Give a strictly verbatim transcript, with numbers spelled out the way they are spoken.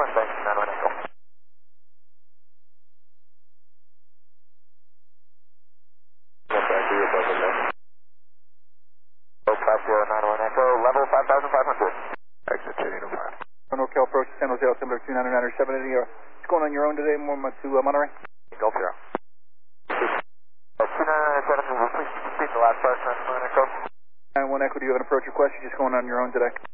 one, thanks, nine one Echo. Yes, I see you, Brother Lake. five zero nine one Echo, level five thousand five hundred. Exit eight eight oh five. NorCal approach San Jose, altimeter two nine nine seven eighty. What's going on your own today, more to uh, Monterey? Golf Zero. Uh, two nine nine seven, please repeat the last part, nine one Echo. nine one Echo, do you have an approach request? You're just going on your own today?